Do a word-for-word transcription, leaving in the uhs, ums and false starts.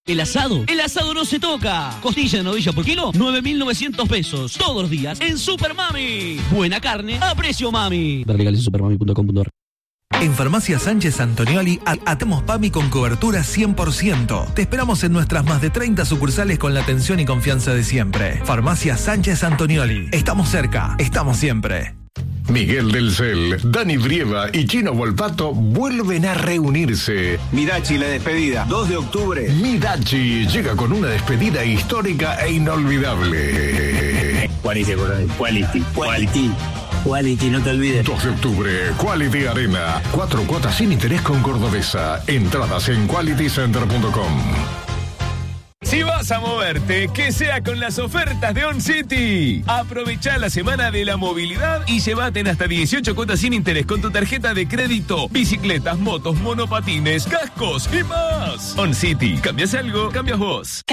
El asado, el asado no se toca. Costilla de novilla por kilo, nueve mil novecientos pesos. Todos los días en Super Mami. Buena carne a precio mami. Ver legales en supermami punto com punto ar. En Farmacia Sánchez Antonioli atemos PAMI con cobertura cien por ciento. Te esperamos en nuestras más de treinta sucursales con la atención y confianza de siempre. Farmacia Sánchez Antonioli. Estamos cerca, estamos siempre. Miguel del Cel, Dani Brieva y Chino Volpato vuelven a reunirse. Midachi, la despedida, dos de octubre. Midachi llega con una despedida histórica e inolvidable. Quality, quality, quality. Quality, no te olvides. dos de octubre, Quality Arena. Cuatro cuotas sin interés con Cordobesa. Entradas en quality center punto com. Si vas a moverte, que sea con las ofertas de On City. Aprovecha la semana de la movilidad y llévate en hasta dieciocho cuotas sin interés con tu tarjeta de crédito. Bicicletas, motos, monopatines, cascos y más. On City. ¿Cambias algo? Cambias vos.